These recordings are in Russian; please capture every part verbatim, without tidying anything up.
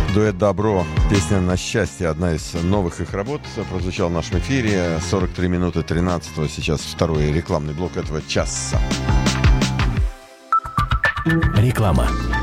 Дуэт «Добро», песня «На счастье», одна из новых их работ, прозвучала в нашем эфире. сорок три минуты тринадцатого, сейчас второй рекламный блок этого часа. Реклама.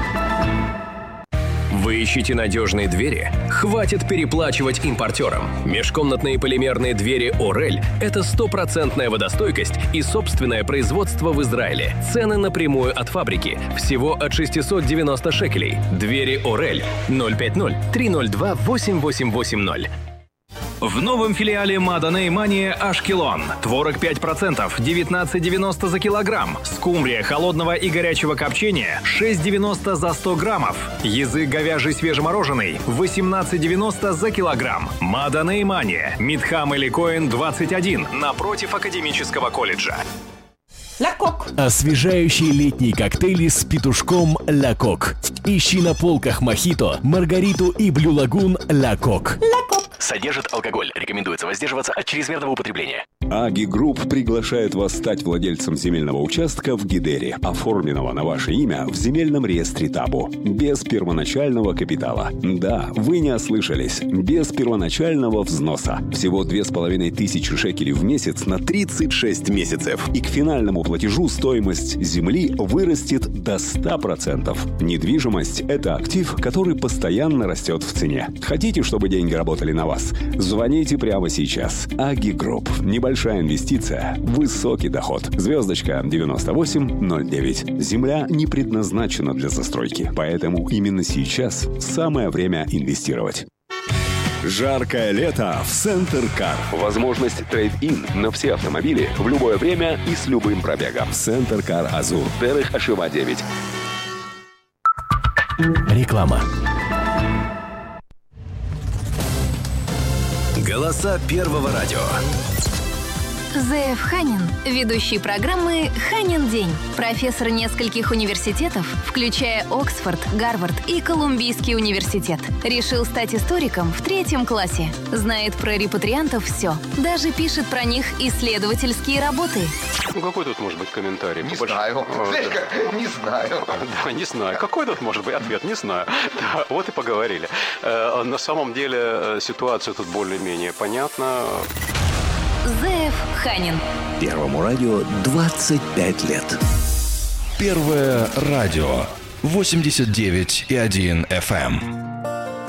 Вы ищете надежные двери? Хватит переплачивать импортерам. Межкомнатные полимерные двери «Орель» — это стопроцентная водостойкость и собственное производство в Израиле. Цены напрямую от фабрики. Всего от шестьсот девяносто шекелей. Двери «Орель» ноль пять ноль три ноль два восемь восемь восемь ноль. В новом филиале Маданей Мания Ашкелон. Творог пять процентов, девятнадцать девяносто за килограмм. Скумбрия холодного и горячего копчения шесть девяносто за сто граммов. Язык говяжий свежемороженый восемнадцать девяносто за килограмм. Маданей Мания. Мидхам или Коэн двадцать один напротив Академического колледжа. Ля Кок. Освежающие летние коктейли с петушком Ля Кок. Ищи на полках мохито, маргариту и блю лагун Ля Кок. Ля Кок. Содержит алкоголь. Рекомендуется воздерживаться от чрезмерного употребления. Аги Групп приглашает вас стать владельцем земельного участка в Гидере, оформленного на ваше имя в земельном реестре Табу, без первоначального капитала. Да, вы не ослышались, без первоначального взноса. Всего две с половиной тысячи шекелей в месяц на тридцать шесть месяцев. И к финальному платежу стоимость земли вырастет до ста процентов. Недвижимость – это актив, который постоянно растет в цене. Хотите, чтобы деньги работали на вас? Звоните прямо сейчас. Аги Групп. Небольшая инвестиция, высокий доход. Звездочка девяносто восемь ноль девять. Земля не предназначена для застройки, поэтому именно сейчас самое время инвестировать. Жаркое лето в Центр Кар. Возможность трейд-ин на все автомобили в любое время и с любым пробегом. Центр Кар Азур. Дерех Ашива девять. Реклама. Голоса Первого радио. Зеев Ханин, ведущий программы «Ханин день». Профессор нескольких университетов, включая Оксфорд, Гарвард и Колумбийский университет. Решил стать историком в третьем классе. Знает про репатриантов все. Даже пишет про них исследовательские работы. Ну, какой тут может быть комментарий? Не Побольше... знаю. Знаешь, как? Не знаю. Да, не знаю. Какой тут может быть ответ? Не знаю. Да, вот и поговорили. Э, на самом деле ситуация тут более-менее понятна. Зеев Ханин. Первому радио двадцать пять лет. Первое радио. восемьдесят девять и один эф эм.